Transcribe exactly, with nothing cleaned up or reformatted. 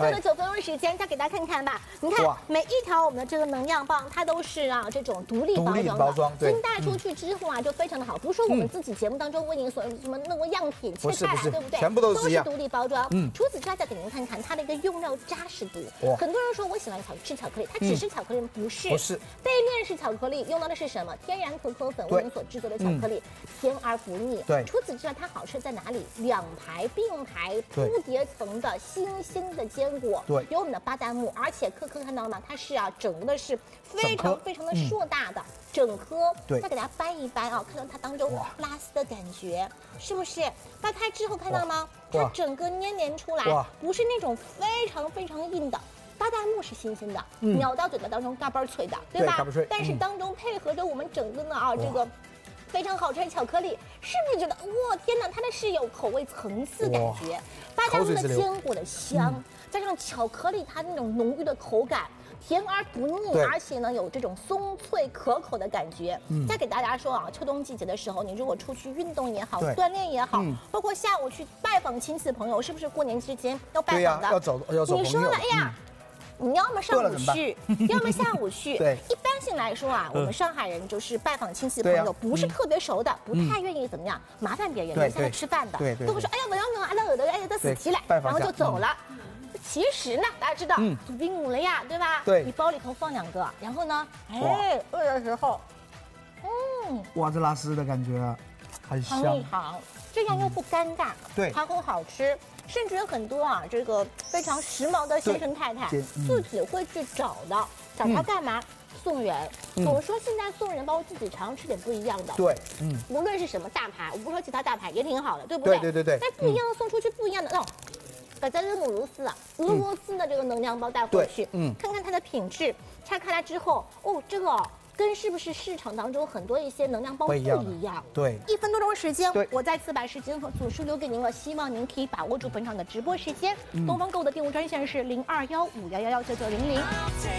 最后的九分钟时间，再给大家看看吧。你看每一条我们的这个能量棒，它都是啊这种独立包装的，包装对。带出去之后啊，就非常的好。不是说我们自己节目当中为您所什么弄个样品切开来，对不对？ 全部都是一样， 都是独立包装。嗯。除此之外，再给您看看它的一个用料扎实度。很多人说我喜欢巧吃巧克力，它只是巧克力，不是。不是。背面是巧克力，用到的是什么？天然可可粉为您所制作的巧克力，甜而不腻。对。除此之外，它好吃在哪里？两排并排铺叠层的星星的坚果，对，有我们的巴旦木，而且颗颗看到了吗？它是啊，整个的是非常非常的硕大的整颗。对。再给大家掰一掰啊，看到它当中拉丝的感觉，是不是？掰开之后看到吗？它整个黏黏出来，不是那种非常非常硬的。巴旦木是新鲜的，咬到嘴巴当中嘎嘣脆的，对吧？但是当中配合着我们整个呢啊这个。非常好吃的巧克力，是不是觉得哇天哪，它的是有口味层次感觉，巴旦木的坚果的香，嗯、加上巧克力它那种浓郁的口感，甜而不腻，而且呢有这种松脆可口的感觉。嗯、再给大家说啊，秋冬季节的时候，你如果出去运动也好，锻炼也好，嗯、包括下午去拜访亲戚朋友，是不是过年之间要拜访的？要走要走。你说了，哎呀。嗯你要么上午去，要么下午去。对，一般性来说啊，我们上海人就是拜访亲戚朋友，不是特别熟的，不太愿意怎么样麻烦别人留下来吃饭的，都会说哎呀，我要能，哎呀，我的，哎呀，得死提来，然后就走了。其实呢，大家知道，冰了呀，对吧？对，你包里头放两个，然后呢，哎，饿的时候，嗯， 哇，这拉丝的感觉很香， 尝一尝，这样又不尴尬，对，还很好吃。甚至有很多啊，这个非常时髦的先生太太自己会去找的，找他干嘛？送人。我们说现在送人，包括自己常常吃点不一样的。对，嗯，无论是什么大牌，我不说其他大牌也挺好的，对不对？对对对对。但不一样的送出去不一样的那种，把咱这俄罗斯啊，俄罗斯的这个能量包带回去，嗯，看看它的品质，拆开来之后，哦，这个。跟是不是市场当中很多一些能量包不一样？对，一分多钟时间，我再次把时间和组数留给您了，希望您可以把握住本场的直播时间。东方购物的订物专线是零二幺五幺幺幺九九零零。